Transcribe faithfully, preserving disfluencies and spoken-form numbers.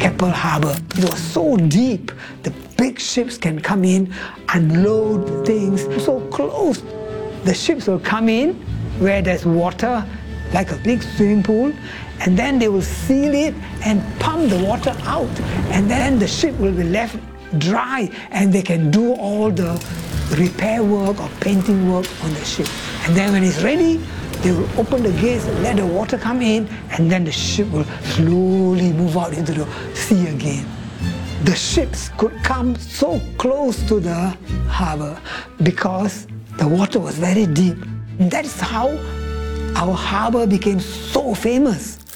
Keppel Harbour. It was so deep, the big ships can come in, unload things so close. The ships will come in where there's water, like a big swimming pool, and then they will seal it and pump the water out, and then the ship will be left dry and they can do all the repair work or painting work on the ship. And then when it's ready, they will open the gates, let the water come in, and then the ship will slowly move out into the sea again. The ships could come so close to the harbour because the water was very deep. And that's how our harbour became so famous.